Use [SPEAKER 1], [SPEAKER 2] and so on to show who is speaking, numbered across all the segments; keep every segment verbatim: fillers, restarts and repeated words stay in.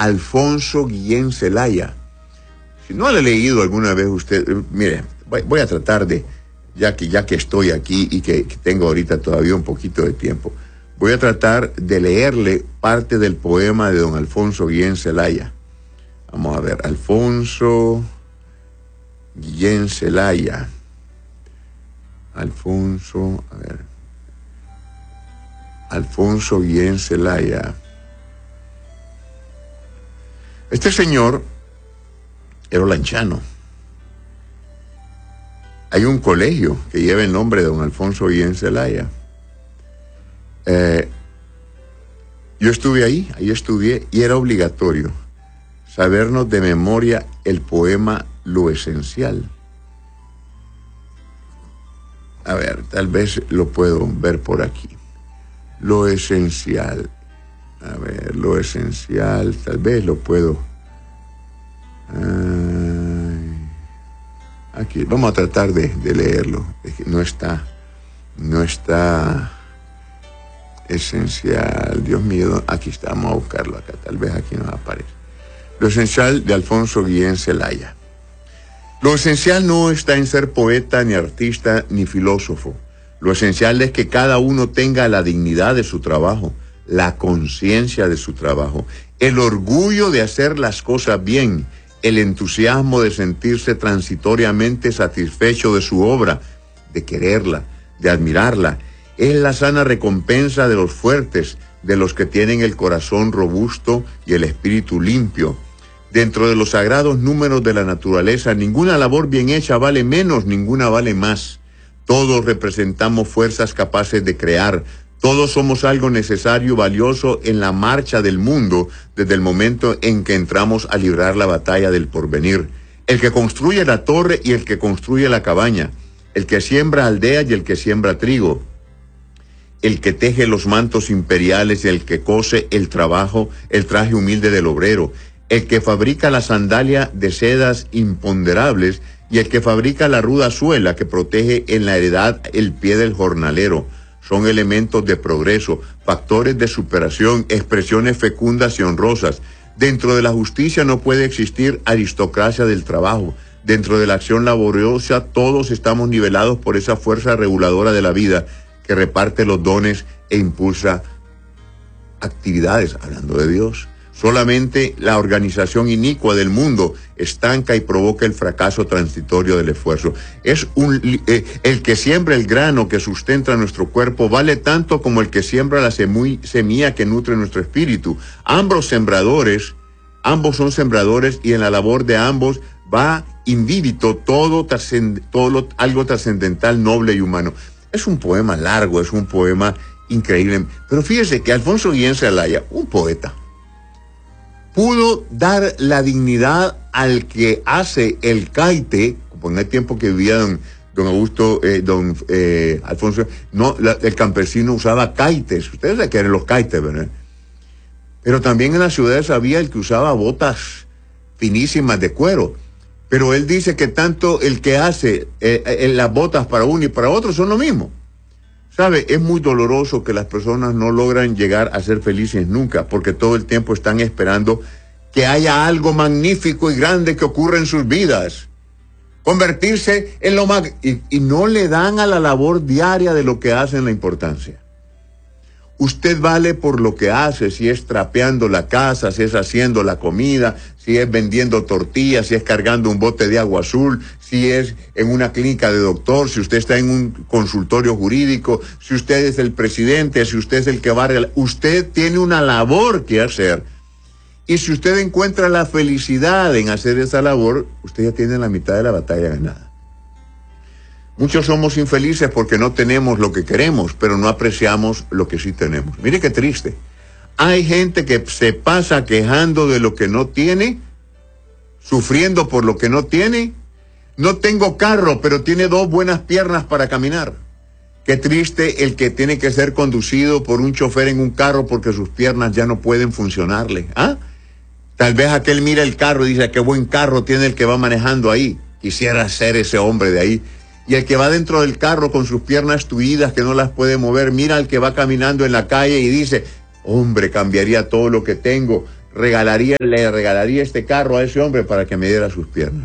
[SPEAKER 1] Alfonso Guillén Zelaya. Si no lo ha leído alguna vez usted, eh, mire, voy, voy a tratar de, ya que, ya que estoy aquí y que, que tengo ahorita todavía un poquito de tiempo, voy a tratar de leerle parte del poema de don Alfonso Guillén Zelaya. Vamos a ver, Alfonso Guillén Zelaya. Alfonso, a ver. Alfonso Guillén Zelaya. Este señor era olanchano. Hay un colegio que lleva el nombre de don Alfonso Guillén Zelaya. Eh, yo estuve ahí, ahí estudié, y era obligatorio sabernos de memoria el poema Lo Esencial. A ver, tal vez lo puedo ver por aquí. Lo Esencial. A ver, Lo Esencial, tal vez lo puedo. Ay, aquí, vamos a tratar de, de leerlo. Es que no está, no está esencial. Dios mío, aquí está, vamos a buscarlo acá, tal vez aquí nos aparece. Lo Esencial de Alfonso Guillén Zelaya. Lo esencial no está en ser poeta, ni artista, ni filósofo. Lo esencial es que cada uno tenga la dignidad de su trabajo, la conciencia de su trabajo, el orgullo de hacer las cosas bien, el entusiasmo de sentirse transitoriamente satisfecho de su obra, de quererla, de admirarla. Es la sana recompensa de los fuertes, de los que tienen el corazón robusto y el espíritu limpio. Dentro de los sagrados números de la naturaleza, ninguna labor bien hecha vale menos, ninguna vale más. Todos representamos fuerzas capaces de crear. Todos somos algo necesario, valioso en la marcha del mundo desde el momento en que entramos a librar la batalla del porvenir. El que construye la torre y el que construye la cabaña. El que siembra aldea y el que siembra trigo. El que teje los mantos imperiales y el que cose el trabajo, el traje humilde del obrero. El que fabrica la sandalia de sedas imponderables y el que fabrica la ruda suela que protege en la heredad el pie del jornalero. Son elementos de progreso, factores de superación, expresiones fecundas y honrosas. Dentro de la justicia no puede existir aristocracia del trabajo. Dentro de la acción laboriosa todos estamos nivelados por esa fuerza reguladora de la vida que reparte los dones e impulsa actividades, hablando de Dios. Solamente la organización inicua del mundo estanca y provoca el fracaso transitorio del esfuerzo. Es un, eh, el que siembra el grano que sustenta nuestro cuerpo vale tanto como el que siembra la semilla que nutre nuestro espíritu. Ambos sembradores, ambos son sembradores y en la labor de ambos va invívito todo, todo lo, algo trascendental, noble y humano. Es un poema largo, es un poema increíble. Pero fíjese que Alfonso Guillén Zelaya, un poeta, pudo dar la dignidad al que hace el caite, como en el tiempo que vivía don, don Augusto, eh, don eh, Alfonso, no, la, el campesino usaba caites, ustedes saben que eran los caites, ¿verdad? Pero también en las ciudades había el que usaba botas finísimas de cuero, pero él dice que tanto el que hace eh, eh, las botas para uno y para otro son lo mismo. ¿Sabe? Es muy doloroso que las personas no logran llegar a ser felices nunca, porque todo el tiempo están esperando que haya algo magnífico y grande que ocurra en sus vidas. Convertirse en lo más... Y, y no le dan a la labor diaria de lo que hacen la importancia. Usted vale por lo que hace, si es trapeando la casa, si es haciendo la comida, si es vendiendo tortillas, si es cargando un bote de agua azul, si es en una clínica de doctor, si usted está en un consultorio jurídico, si usted es el presidente, si usted es el que va a... Usted tiene una labor que hacer. Y si usted encuentra la felicidad en hacer esa labor, usted ya tiene la mitad de la batalla ganada. Muchos somos infelices porque no tenemos lo que queremos, pero no apreciamos lo que sí tenemos. Mire qué triste. Hay gente que se pasa quejando de lo que no tiene, sufriendo por lo que no tiene. No tengo carro, pero tiene dos buenas piernas para caminar. Qué triste el que tiene que ser conducido por un chofer en un carro porque sus piernas ya no pueden funcionarle. ¿Ah? Tal vez aquel mira el carro y dice, qué buen carro tiene el que va manejando ahí. Quisiera ser ese hombre de ahí. Y el que va dentro del carro con sus piernas tuidas que no las puede mover, mira al que va caminando en la calle y dice, hombre, cambiaría todo lo que tengo. regalaría, le regalaría este carro a ese hombre para que me diera sus piernas.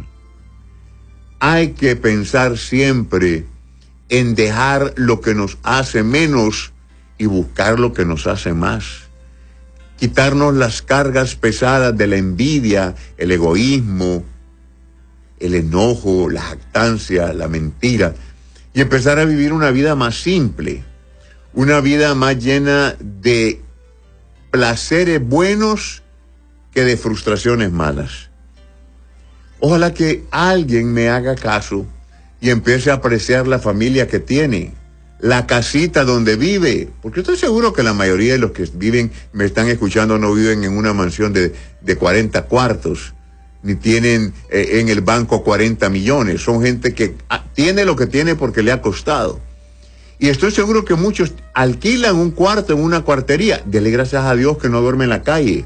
[SPEAKER 1] Hay que pensar siempre en dejar lo que nos hace menos y buscar lo que nos hace más. Quitarnos las cargas pesadas de la envidia, el egoísmo, el enojo, la jactancia, la mentira, y empezar a vivir una vida más simple, una vida más llena de placeres buenos que de frustraciones malas. Ojalá que alguien me haga caso y empiece a apreciar la familia que tiene, la casita donde vive, porque estoy seguro que la mayoría de los que viven, me están escuchando, no viven en una mansión de, de cuarenta cuartos, ni tienen eh, en el banco cuarenta millones, son gente que ah, tiene lo que tiene porque le ha costado. Y estoy seguro que muchos alquilan un cuarto en una cuartería. Dele gracias a Dios que no duerme en la calle.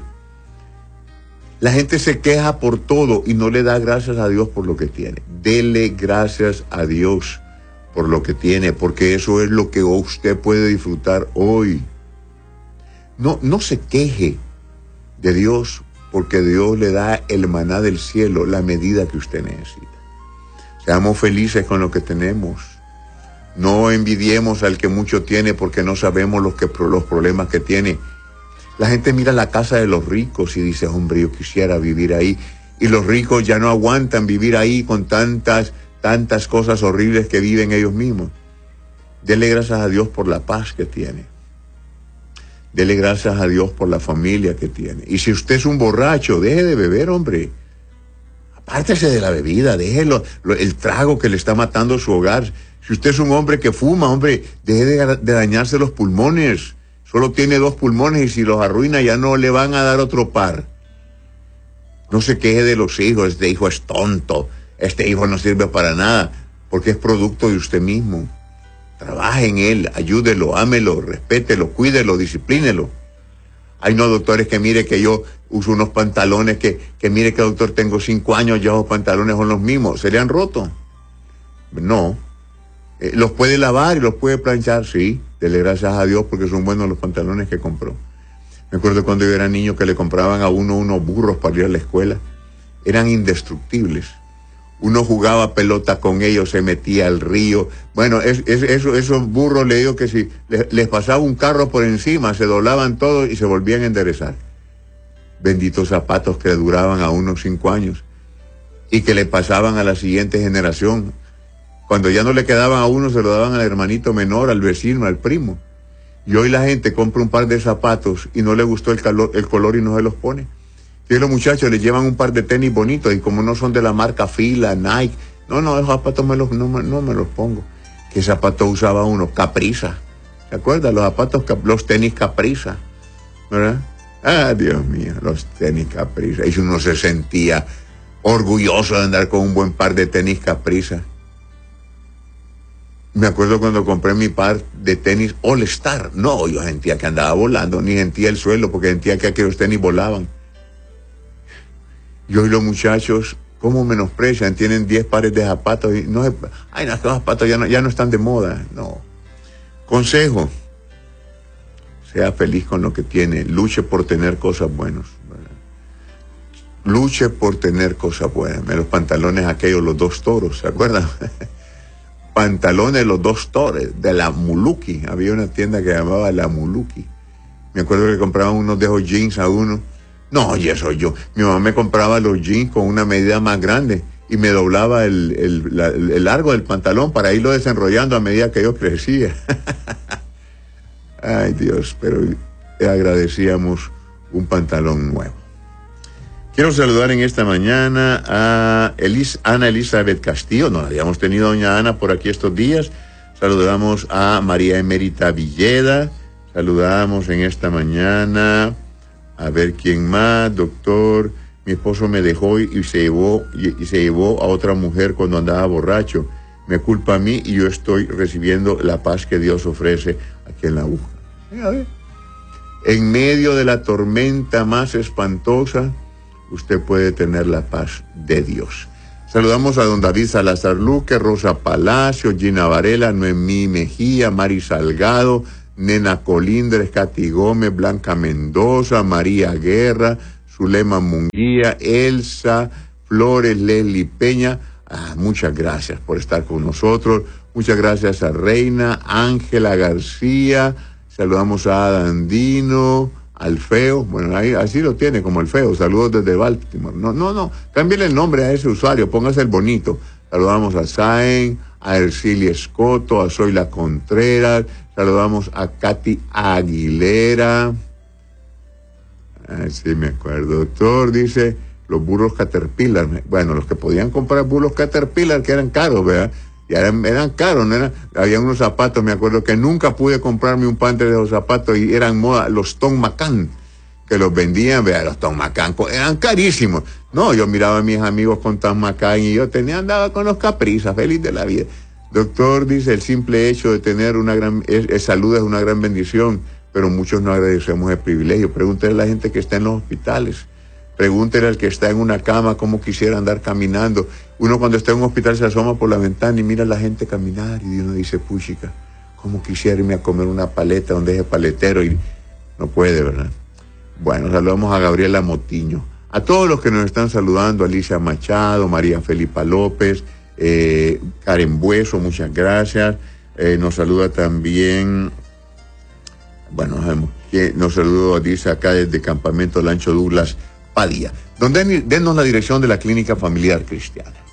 [SPEAKER 1] La gente se queja por todo y no le da gracias a Dios por lo que tiene. Dele gracias a Dios por lo que tiene, porque eso es lo que usted puede disfrutar hoy. No, no se queje de Dios, porque Dios le da el maná del cielo, la medida que usted necesita. Seamos felices con lo que tenemos. No envidiemos al que mucho tiene, porque no sabemos los, que, los problemas que tiene. La gente mira la casa de los ricos y dice, hombre, yo quisiera vivir ahí. Y los ricos ya no aguantan vivir ahí con tantas, tantas cosas horribles que viven ellos mismos. Dele gracias a Dios por la paz que tiene. Dele gracias a Dios por la familia que tiene. Y si usted es un borracho, deje de beber, hombre. Apártese de la bebida, déjelo, lo, el trago que le está matando su hogar. Si usted es un hombre que fuma, hombre, deje de, de dañarse los pulmones. Solo tiene dos pulmones y si los arruina ya no le van a dar otro par. No se queje de los hijos, este hijo es tonto, este hijo no sirve para nada, porque es producto de usted mismo. Trabaje en él, ayúdelo, ámelo, respételo, cuídelo, disciplínelo. Ay, no, doctores, que mire que yo uso unos pantalones, que, que mire que, doctor, tengo cinco años, ya los pantalones son los mismos. ¿Se le han roto? No. Eh, ¿Los puede lavar y los puede planchar? Sí. Dele gracias a Dios porque son buenos los pantalones que compró. Me acuerdo cuando yo era niño que le compraban a uno unos burros para ir a la escuela. Eran indestructibles. Uno jugaba pelota con ellos, se metía al río. Bueno, es, es, eso, esos burros, le digo que si les, les pasaba un carro por encima, se doblaban todos y se volvían a enderezar. Benditos zapatos que duraban a unos cinco años y que le pasaban a la siguiente generación. Cuando ya no le quedaban a uno, se lo daban al hermanito menor, al vecino, al primo. Y hoy la gente compra un par de zapatos y no le gustó el, calor, el color y no se los pone. Y los muchachos les llevan un par de tenis bonitos y como no son de la marca Fila, Nike, no, no, esos zapatos me los, no, no me los pongo. ¿Qué zapatos usaba uno? Capriza. ¿Se acuerdan? Los zapatos, los tenis Capriza, ¿verdad? Ah, Dios mío, los tenis Capriza. Y uno se sentía orgulloso de andar con un buen par de tenis Capriza. Me acuerdo cuando compré mi par de tenis All Star. No, yo sentía que andaba volando, ni sentía el suelo, porque sentía que aquellos tenis volaban. Y hoy los muchachos, ¿cómo menosprecian? Tienen diez pares de zapatos y no, ay, no, estos zapatos ya no, ya no están de moda. No. Consejo: sea feliz con lo que tiene, luche por tener cosas buenas. Luche por tener cosas buenas. Los pantalones aquellos, los dos toros, ¿se acuerdan? Pantalones los dos toros, de la Muluki. Había una tienda que llamaba la Muluki. Me acuerdo que compraban unos de esos jeans a uno. No, y eso yo. Mi mamá me compraba los jeans con una medida más grande y me doblaba el, el, la, el largo del pantalón para irlo desenrollando a medida que yo crecía. Ay, Dios, pero agradecíamos un pantalón nuevo. Quiero saludar en esta mañana a Elis, Ana Elizabeth Castillo. No habíamos tenido a doña Ana por aquí estos días. Saludamos a María Emérita Villeda. Saludamos en esta mañana, a ver quién más, doctor. Mi esposo me dejó y se llevó, y, y se llevó a otra mujer cuando andaba borracho. Me culpa a mí y yo estoy recibiendo la paz que Dios ofrece a quien la busca. A ver. En medio de la tormenta más espantosa, usted puede tener la paz de Dios. Saludamos a don David Salazar Luque, Rosa Palacio, Gina Varela, Noemí Mejía, Mari Salgado, Nena Colindres, Katy Gómez, Blanca Mendoza, María Guerra, Zulema Munguía, Elsa Flores, Leslie Peña. Ah, muchas gracias por estar con nosotros. Muchas gracias a Reina, Ángela García. Saludamos a Adandino, al Feo. Bueno, ahí así lo tiene, como el Feo. Saludos desde Baltimore. No, no, no. Cámbiale el nombre a ese usuario. Póngase el bonito. Saludamos a Saen, a Ercilia Escoto, a Zoila Contreras. Saludamos a Katy Aguilera. Ah, sí, me acuerdo. Doctor, dice, los burros Caterpillar. Bueno, los que podían comprar burros Caterpillar, que eran caros, ¿verdad? Y eran, eran caros, ¿no? Eran, había unos zapatos, me acuerdo que nunca pude comprarme un par de los zapatos y eran moda, los Tom Macan, que los vendían, ¿verdad? Los Tom Macan, eran carísimos. No, yo miraba a mis amigos con Tom Macan y yo tenía, andaba con los Caprizas, feliz de la vida. Doctor, dice, el simple hecho de tener una gran es, es salud es una gran bendición, pero muchos no agradecemos el privilegio. Pregúntele a la gente que está en los hospitales. Pregúntele al que está en una cama cómo quisiera andar caminando. Uno cuando está en un hospital se asoma por la ventana y mira a la gente caminar y uno dice, puchica, cómo quisiera irme a comer una paleta donde es el paletero y no puede, ¿verdad? Bueno, saludamos a Gabriela Motiño. A todos los que nos están saludando, Alicia Machado, María Felipa López, eh, Karen Bueso, muchas gracias. Eh, nos saluda también, bueno, nos saluda, dice acá desde Campamento Lancho Douglas Padilla. Donde denos la dirección de la Clínica Familiar Cristiana.